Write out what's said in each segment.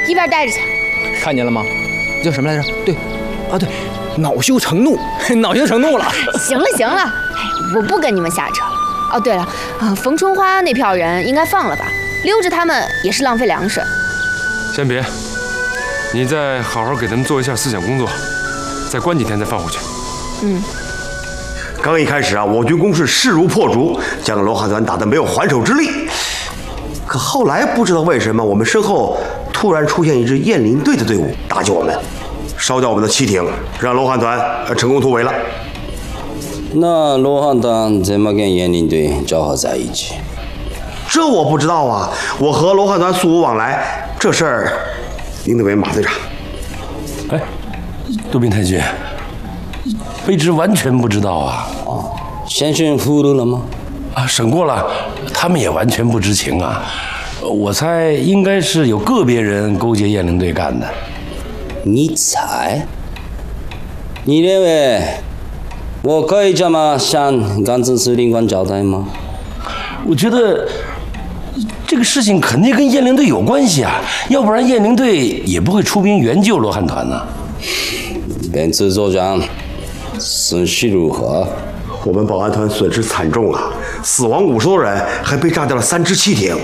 一边待着去。 看见了吗？叫什么来着？对，啊对，恼羞成怒，恼羞成怒了。 行了行了，哎，我不跟你们瞎扯了。哦，对了，冯春花那票人应该放了吧？溜着他们也是浪费粮食。 先别，你再好好给他们做一下思想工作，再关几天再放回去。 嗯。 刚一开始啊，我军攻势势如破竹，将罗汉团打得没有还手之力。可后来不知道为什么，我们身后突然出现一支雁翎队的队伍，打击我们，烧掉我们的汽艇，让罗汉团成功突围了。 那罗汉团怎么跟雁翎队交合在一起？ 这我不知道啊，我和罗汉团素无往来，这事儿应得问马队长。 哎，渡边太君。卑职完全不知道啊！ 哦，先生俘虏了吗？ 啊，审过了，他们也完全不知情啊。我猜应该是有个别人勾结雁翎队干的。 你猜？你认为我可以这么向甘孜司令官交代吗？ 我觉得这个事情肯定跟雁翎队有关系啊，要不然雁翎队也不会出兵援救罗汉团呢。 本次作战损失如何？ 我们保安团损失惨重啊，死亡50多人，还被炸掉了3只汽艇。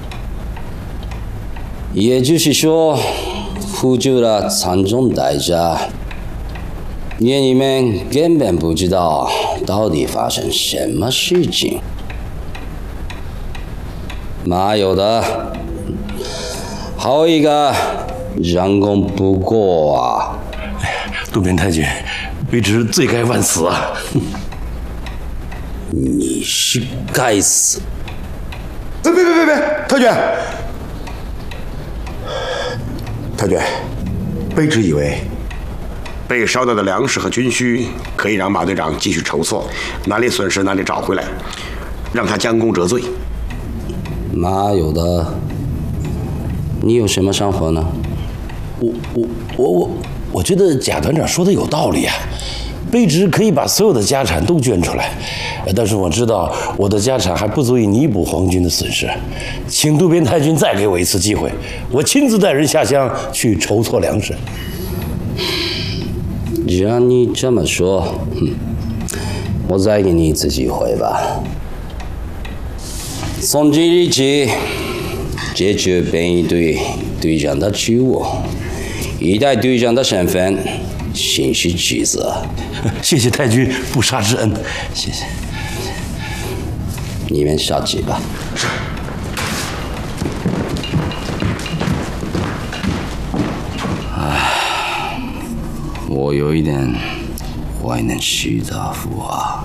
也就是说，付出了惨重代价，连你们根本不知道到底发生什么事情。哪有的？好一个将功补过啊！ 渡边太君，卑职罪该万死啊！ 你是该死！ 别，太君，太君，卑职以为被烧掉的粮食和军需可以让马队长继续筹措，哪里损失哪里找回来，让他将功折罪。 哪有的？你有什么想法呢？ 我觉得贾团长说的有道理啊，卑职可以把所有的家产都捐出来，但是我知道我的家产还不足以弥补皇军的损失，请渡边太君再给我一次机会，我亲自带人下乡去筹措粮食。 既然你这么说，我再给你一次机会吧。从今日起，解除本一队队长的职务，以代队长的身份行使职责。 谢谢太君不杀之恩，谢谢。 你们下去吧。 是。 我有一点怀念士大夫啊。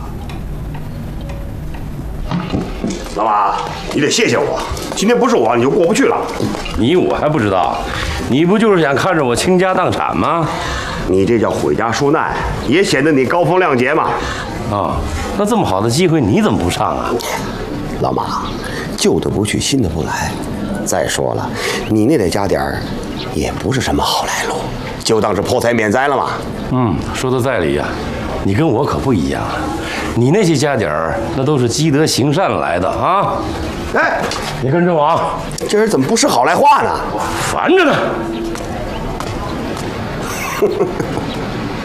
老马，你得谢谢我，今天不是我你就过不去了。 你我还不知道，你不就是想看着我倾家荡产吗？ 你这叫毁家纾难，也显得你高风亮节嘛。 啊，那这么好的机会你怎么不上啊？ 老马，旧的不去，新的不来。再说了，你那点家底儿，也不是什么好来路，就当是破财免灾了嘛。 说的在理呀。你跟我可不一样，你那些家底儿那都是积德行善来的啊！ 哎， 你跟着我啊！ 这人怎么不识好赖话呢？ 烦着呢。